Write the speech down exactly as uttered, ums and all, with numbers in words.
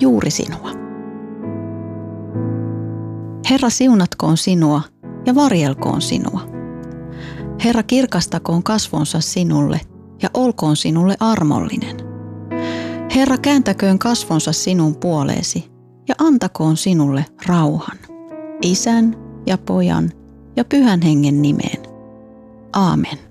juuri sinua. Herra siunatkoon sinua ja varjelkoon sinua. Herra kirkastakoon kasvonsa sinulle ja olkoon sinulle armollinen. Herra kääntäköön kasvonsa sinun puoleesi ja antakoon sinulle rauhan. Isän ja Pojan ja Pyhän Hengen nimeen. Aamen.